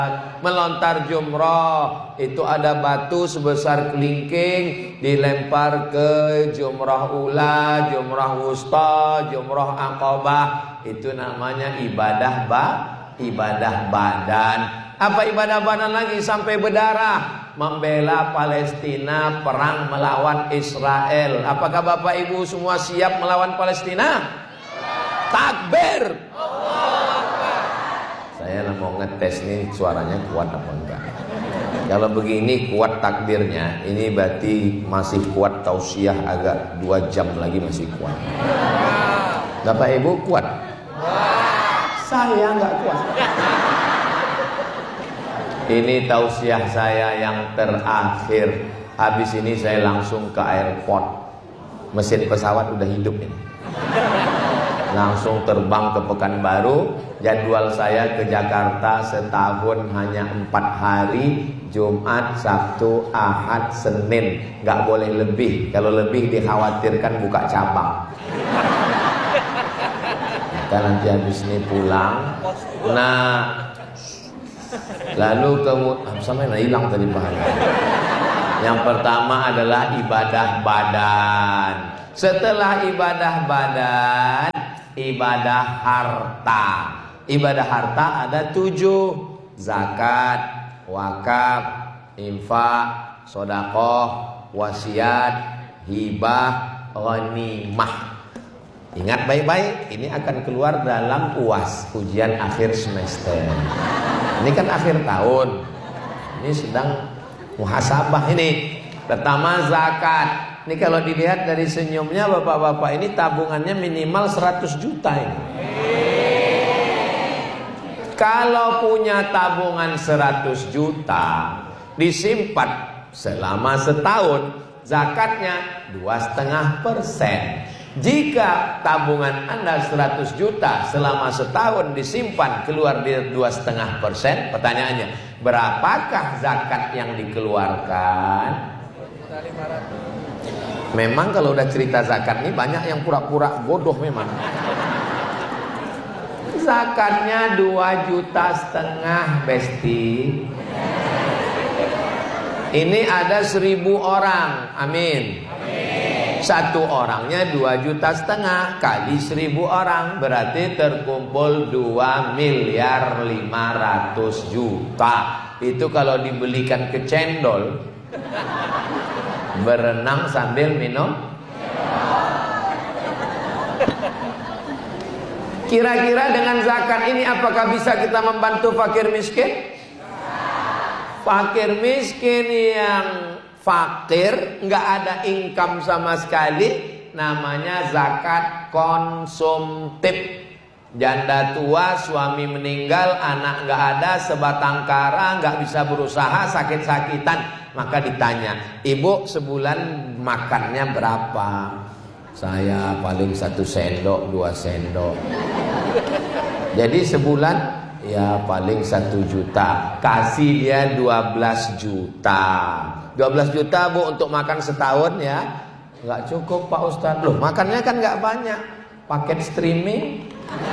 Melontar jumrah itu ada batu sebesar kelingking dilempar ke jumrah ula, jumrah wusta, jumrah aqabah. Itu namanya ibadah badan. Apa ibadah badan lagi? Sampai berdarah, membela Palestina, perang melawan Israel. Apakah Bapak Ibu semua siap melawan Palestina? Takbir. Saya mau ngetes nih suaranya kuat apa enggak. Kalau begini kuat takbirnya, ini berarti masih kuat tausiah, agak 2 jam lagi masih kuat. Bapak Ibu kuat? Saya enggak kuat. Ini tausiah saya yang terakhir. Habis ini saya langsung ke airport. Mesin pesawat udah hidup ini. Langsung terbang ke Pekanbaru. Jadwal saya ke Jakarta setahun hanya 4 hari, Jumat, Sabtu, Ahad, Senin. Gak boleh lebih. Kalau lebih dikhawatirkan buka cabang. Kita nanti habis ini pulang. Nah, lalu sampai hilang tadi pahala. Yang pertama adalah ibadah badan. Setelah ibadah badan, ibadah harta. Ibadah harta ada 7: zakat, wakaf, infak, sedekah, wasiat, hibah, ghanimah. Ingat baik-baik, ini akan keluar dalam UAS, ujian akhir semester. Ini kan akhir tahun. Ini sedang muhasabah ini. Pertama zakat. Ini kalau dilihat dari senyumnya bapak-bapak ini tabungannya minimal 100 juta ini. Kalau punya tabungan 100 juta disimpan selama setahun, zakatnya 2,5%. Jika tabungan Anda 100 juta selama setahun disimpan keluar di 2,5%, pertanyaannya, berapakah zakat yang dikeluarkan? Memang kalau udah cerita zakat nih banyak yang pura-pura bodoh memang. Zakatnya 2,5 juta, Besti. Ini ada 1.000 orang, amin. Satu orangnya 2,5 juta kali 1.000 orang, berarti terkumpul 2.500.000.000. Itu kalau dibelikan ke cendol, berenang sambil minum. Kira-kira dengan zakat ini apakah bisa kita membantu fakir miskin? Fakir miskin yang fakir, nggak ada income sama sekali, namanya zakat konsumtif. Janda tua, suami meninggal, anak nggak ada, sebatang kara, nggak bisa berusaha, sakit-sakitan. Maka ditanya, ibu sebulan makannya berapa? Saya paling 1 sendok, 2 sendok. Jadi sebulan ya paling 1 juta. Kasih dia 12 juta. 12 juta Bu untuk makan setahun ya. Nggak cukup Pak Ustadz. Loh makannya kan nggak banyak. Paket streaming.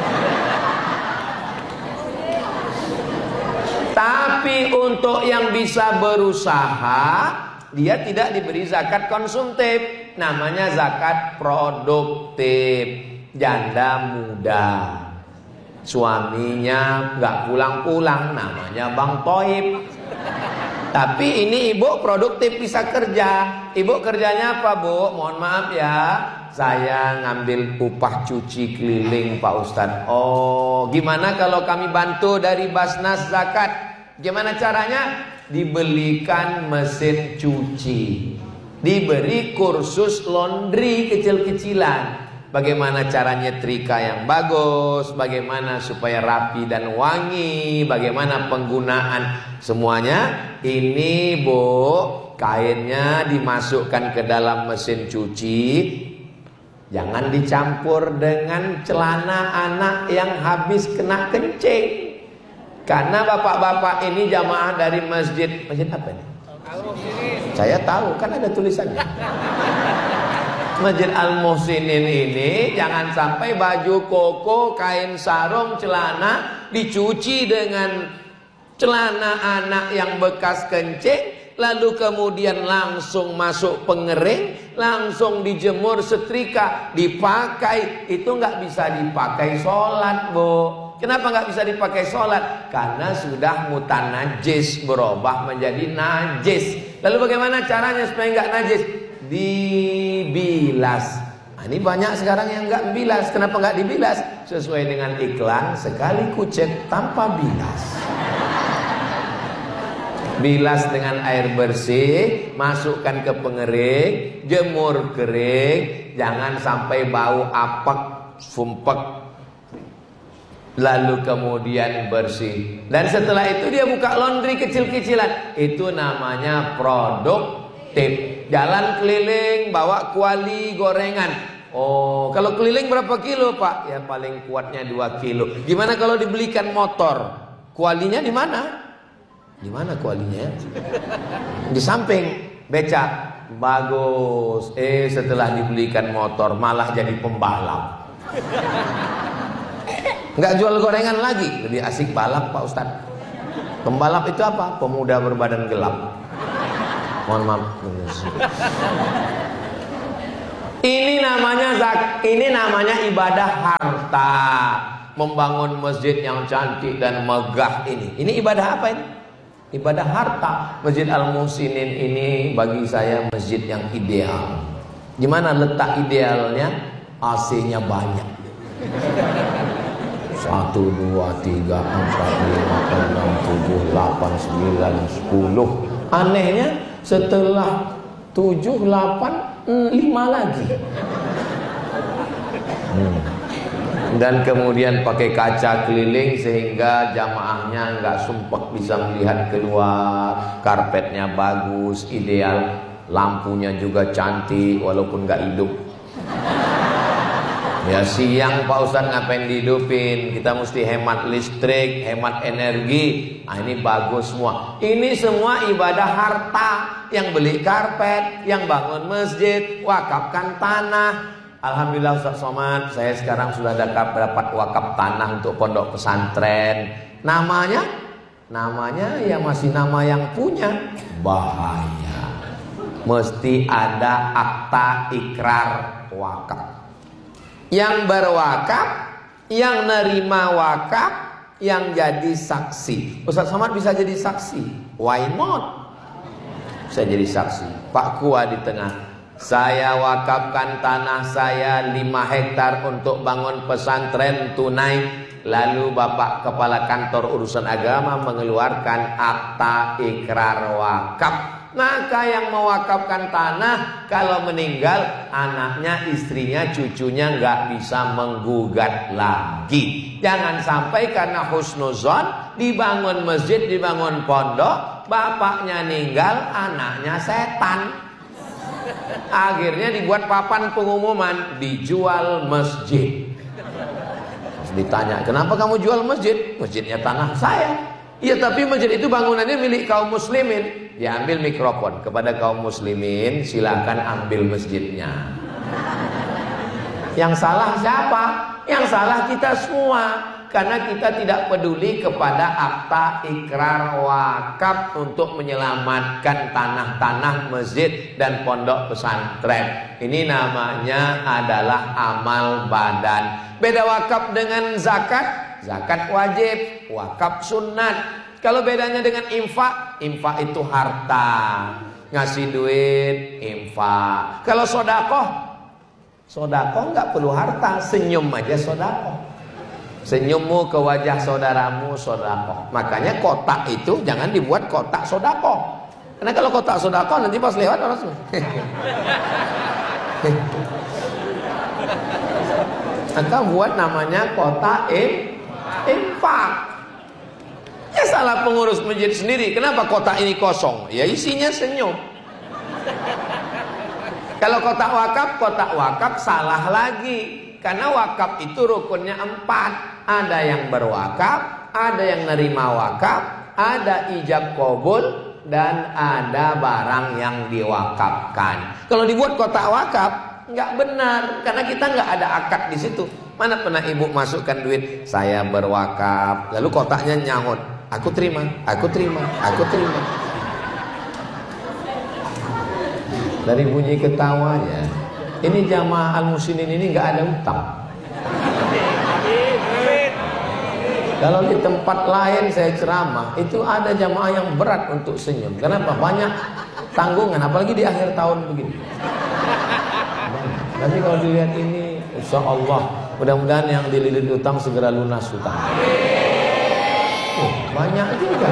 Tapi untuk yang bisa berusaha, dia tidak diberi zakat konsumtif. Namanya zakat produktif. Janda muda, suaminya nggak pulang-pulang, namanya Bang Toib. Tapi ini ibu produktif, bisa kerja. Ibu kerjanya apa Bu? Mohon maaf ya, saya ngambil upah cuci keliling Pak Ustadz. Oh, gimana kalau kami bantu dari Basnas Zakat? Gimana caranya? Dibelikan mesin cuci, diberi kursus laundry kecil-kecilan. Bagaimana cara nyetrika yang bagus, bagaimana supaya rapi dan wangi, bagaimana penggunaan semuanya. Ini Bu, kainnya dimasukkan ke dalam mesin cuci. Jangan dicampur dengan celana anak yang habis kena kencing. Karena bapak-bapak ini jamaah dari masjid apa ini? Saya tahu, kan ada tulisannya. Masjid Al-Muhsinin ini jangan sampai baju koko, kain sarung, celana dicuci dengan celana anak yang bekas kencing, lalu kemudian langsung masuk pengering, langsung dijemur setrika, dipakai. Itu nggak bisa dipakai sholat, Bu. Kenapa nggak bisa dipakai sholat? Karena sudah mutanajis, berubah menjadi najis. Lalu bagaimana caranya supaya nggak najis? Dibilas. Nah, ini banyak sekarang yang nggak bilas. Kenapa nggak dibilas? Sesuai dengan iklan, sekali kucek tanpa bilas. Bilas dengan air bersih, masukkan ke pengering, jemur kering, jangan sampai bau apek, sumpek. Lalu kemudian bersih. Dan setelah itu dia buka laundry kecil-kecilan. Itu namanya produktif. Jalan keliling bawa kuali gorengan. Oh, kalau keliling berapa kilo, Pak? Ya paling kuatnya 2 kilo. Gimana kalau dibelikan motor? Kualinya di mana? Di mana kualinya? Di samping becak. Bagus. Setelah dibelikan motor malah jadi pembalap. Nggak jual gorengan lagi, lebih asik balap, Pak Ustadz. Pembalap itu apa? Pemuda berbadan gelap. Mohon maaf. Ini namanya ibadah harta. Membangun masjid yang cantik dan megah ini. Ini ibadah apa ini? Ibadah harta. Masjid Al-Muhsinin ini bagi saya masjid yang ideal. Gimana letak idealnya? AC-nya banyak. 1, 2, 3, 4, 5, 6, 7, 8, 9, 10. Anehnya setelah 7, 8, 5 lagi. Dan kemudian pakai kaca keliling sehingga jamaahnya nggak sumpek bisa melihat keluar. Karpetnya bagus, ideal. Lampunya juga cantik walaupun nggak hidup. Ya siang Pak Ustadz ngapain dihidupin? Kita mesti hemat listrik, hemat energi. Nah ini bagus semua. Ini semua ibadah harta. Yang beli karpet, yang bangun masjid, wakafkan tanah. Alhamdulillah Ustadz Somad, saya sekarang sudah dapat wakaf tanah untuk pondok pesantren. Namanya ya masih nama yang punya. Bahaya. Mesti ada akta ikrar wakaf. Yang berwakaf, yang nerima wakaf, yang jadi saksi. Ustadz Somad bisa jadi saksi. Why not? Bisa jadi saksi. Pak Kua di tengah. Saya wakafkan tanah saya 5 hektar untuk bangun pesantren tunai. Lalu Bapak Kepala Kantor Urusan Agama mengeluarkan akta ikrar wakaf. Maka yang mewakafkan tanah kalau meninggal anaknya, istrinya, cucunya nggak bisa menggugat lagi. Jangan sampai karena husnuzon dibangun masjid, dibangun pondok, bapaknya meninggal, anaknya setan. Akhirnya dibuat papan pengumuman dijual masjid. Terus ditanya, kenapa kamu jual masjid? Masjidnya tanah saya. Iya tapi masjid itu bangunannya milik kaum muslimin. Dia ambil mikrofon kepada kaum muslimin, silakan ambil masjidnya. Yang salah siapa? Yang salah kita semua. Karena kita tidak peduli kepada akta ikrar wakaf untuk menyelamatkan tanah-tanah masjid dan pondok pesantren. Ini namanya adalah amal badan. Beda wakaf dengan zakat. Zakat wajib, wakaf sunat. Kalau bedanya dengan infak, infak itu harta, ngasih duit, infak. Kalau sodakoh, sodakoh nggak perlu harta, senyum aja sodakoh. Senyummu ke wajah saudaramu sodakoh. Makanya kotak itu jangan dibuat kotak sodakoh. Karena kalau kotak sodakoh nanti pas lewat orang semua. Maka buat namanya kotak infak. Ya salah pengurus masjid sendiri. Kenapa kotak ini kosong? Ya isinya senyum. Kalau kotak wakaf salah lagi. Karena wakaf itu rukunnya 4. Ada yang berwakaf, ada yang nerima wakaf, ada ijab qabul, dan ada barang yang diwakafkan. Kalau dibuat kotak wakaf nggak benar, karena kita nggak ada akad di situ. Mana pernah ibu masukkan duit, saya berwakaf, lalu kotaknya nyangut, Aku terima, aku terima, aku terima. Dari bunyi ketawanya, ini jamaah al-muslimin ini nggak ada utang. Kalau di tempat lain saya ceramah, itu ada jamaah yang berat untuk senyum. Kenapa? Banyak tanggungan, apalagi di akhir tahun begini. Tapi kalau dilihat ini, insya Allah, mudah-mudahan yang dililit utang segera lunas utang. Banyak juga.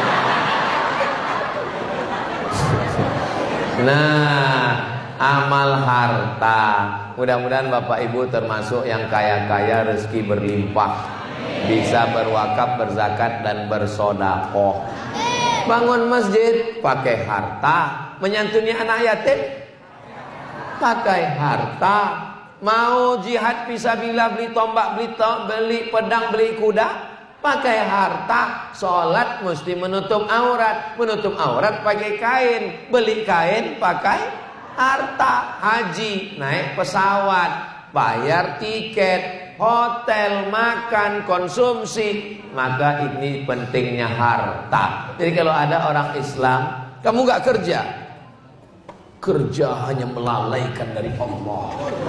Nah, amal harta. Mudah-mudahan Bapak Ibu termasuk yang kaya-kaya, rezeki berlimpah, bisa berwakaf, berzakat dan bersodakoh. Bangun masjid pakai harta, menyantuni anak yatim pakai harta. Mau jihad fisabilillah, beli tombak, beli pedang, beli kuda, pakai harta. Sholat mesti menutup aurat, pakai kain, beli kain pakai harta. Haji naik pesawat, bayar tiket, hotel, makan, konsumsi. Maka ini pentingnya harta. Jadi kalau ada orang Islam, kamu gak kerja, kerja hanya melalaikan dari Allah.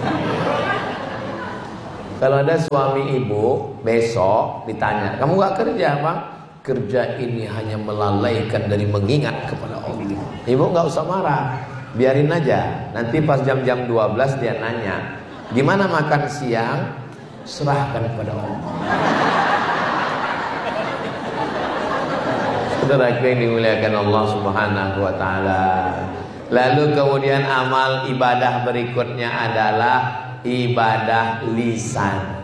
Kalau ada suami ibu besok ditanya, kamu gak kerja Bang? Kerja ini hanya melalaikan dari mengingat kepada Allah. Ibu gak usah marah, biarin aja. Nanti pas jam-jam 12 dia nanya, gimana makan siang? Serahkan kepada Allah. Saudara yang dimuliakan Allah Subhanahu wa taala. Lalu kemudian amal ibadah berikutnya adalah ibadah lisan.